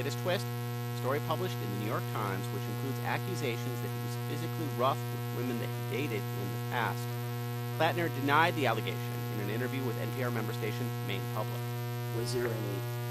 latest twist? A story published in the New York Times, which includes accusations that he was physically rough with women that he dated in the past. Plattner denied the allegation in an interview with NPR member station Maine Public. Was there any